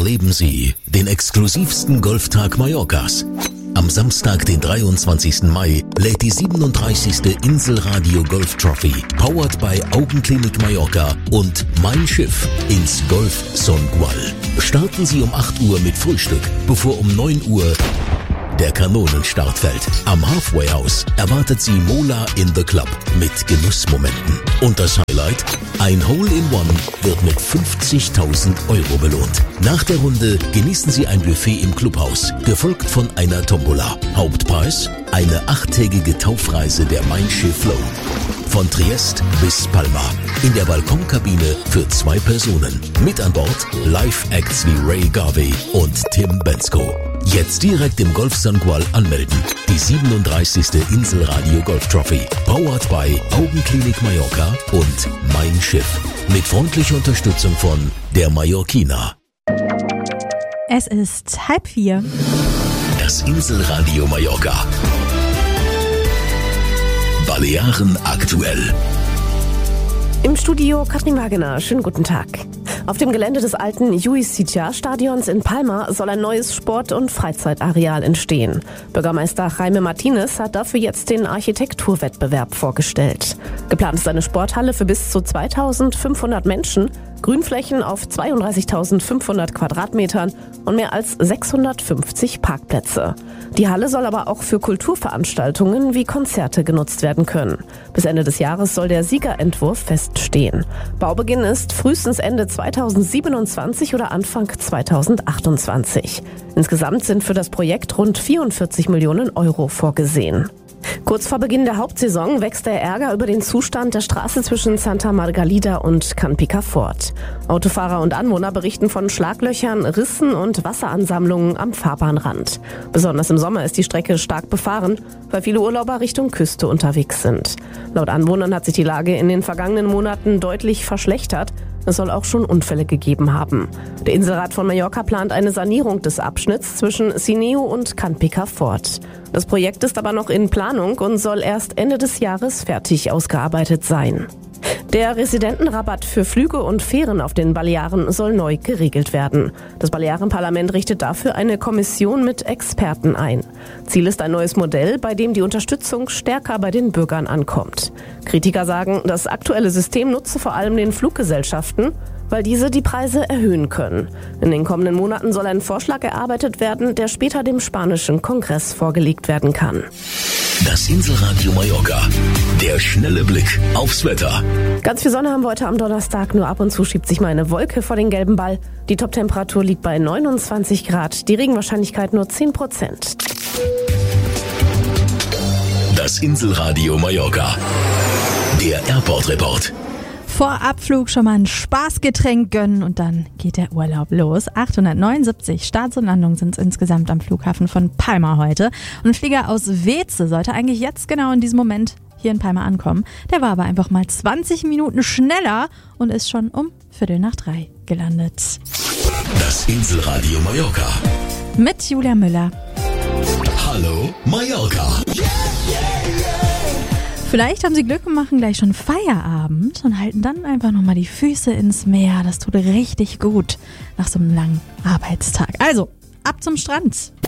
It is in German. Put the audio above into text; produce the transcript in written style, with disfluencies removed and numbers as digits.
Erleben Sie den exklusivsten Golftag Mallorcas. Am Samstag, den 23. Mai, lädt die 37. Inselradio Golf Trophy, powered by Augenklinik Mallorca und Mein Schiff ins Golf Songual. Starten Sie um 8 Uhr mit Frühstück, bevor um 9 Uhr der Kanonenstart fällt. Am Halfway House erwartet Sie Mola in the Club mit Genussmomenten. Und das Highlight? Ein Hole-in-One wird mit 50.000 Euro belohnt. Nach der Runde genießen Sie ein Buffet im Clubhaus, gefolgt von einer Tombola. Hauptpreis? Eine 8-tägige Taufreise der Mein Schiff Flow. Von Triest bis Palma. In der Balkonkabine für 2 Personen. Mit an Bord Live-Acts wie Ray Garvey und Tim Bensko. Jetzt direkt im Golf Songual anmelden. Die 37. Inselradio Golf Trophy. Powered by Augenklinik Mallorca und Mein Schiff. Mit freundlicher Unterstützung von der Mallorquina. Es ist 3:30. Das Inselradio Mallorca. Balearen aktuell. Im Studio Katrin Wagener. Schönen guten Tag. Auf dem Gelände des alten Lluís Sitjar-Stadions in Palma soll ein neues Sport- und Freizeitareal entstehen. Bürgermeister Jaime Martínez hat dafür jetzt den Architekturwettbewerb vorgestellt. Geplant ist eine Sporthalle für bis zu 2.500 Menschen, Grünflächen auf 32.500 Quadratmetern und mehr als 650 Parkplätze. Die Halle soll aber auch für Kulturveranstaltungen wie Konzerte genutzt werden können. Bis Ende des Jahres soll der Siegerentwurf feststehen. Baubeginn ist frühestens Ende 2027 oder Anfang 2028. Insgesamt sind für das Projekt rund 44 Millionen Euro vorgesehen. Kurz vor Beginn der Hauptsaison wächst der Ärger über den Zustand der Straße zwischen Santa Margalida und Can Picafort. Autofahrer und Anwohner berichten von Schlaglöchern, Rissen und Wasseransammlungen am Fahrbahnrand. Besonders im Sommer ist die Strecke stark befahren, weil viele Urlauber Richtung Küste unterwegs sind. Laut Anwohnern hat sich die Lage in den vergangenen Monaten deutlich verschlechtert. Es soll auch schon Unfälle gegeben haben. Der Inselrat von Mallorca plant eine Sanierung des Abschnitts zwischen Sineu und Can Picafort. Das Projekt ist aber noch in Planung und soll erst Ende des Jahres fertig ausgearbeitet sein. Der Residentenrabatt für Flüge und Fähren auf den Balearen soll neu geregelt werden. Das Balearenparlament richtet dafür eine Kommission mit Experten ein. Ziel ist ein neues Modell, bei dem die Unterstützung stärker bei den Bürgern ankommt. Kritiker sagen, das aktuelle System nutze vor allem den Fluggesellschaften, weil diese die Preise erhöhen können. In den kommenden Monaten soll ein Vorschlag erarbeitet werden, der später dem spanischen Kongress vorgelegt werden kann. Das Inselradio Mallorca. Der schnelle Blick aufs Wetter. Ganz viel Sonne haben wir heute am Donnerstag, nur ab und zu schiebt sich mal eine Wolke vor den gelben Ball. Die Toptemperatur liegt bei 29 Grad, die Regenwahrscheinlichkeit nur 10%. Das Inselradio Mallorca. Der Airport Report. Vor Abflug schon mal ein Spaßgetränk gönnen und dann geht der Urlaub los. 879 Starts und Landungen sind es insgesamt am Flughafen von Palma heute. Und ein Flieger aus Weze sollte eigentlich jetzt genau in diesem Moment hier in Palma ankommen. Der war aber einfach mal 20 Minuten schneller und ist schon um 2:45 gelandet. Das Inselradio Mallorca. Mit Julia Müller. Hallo Mallorca. Vielleicht haben Sie Glück und machen gleich schon Feierabend und halten dann einfach nochmal die Füße ins Meer. Das tut richtig gut nach so einem langen Arbeitstag. Also, ab zum Strand.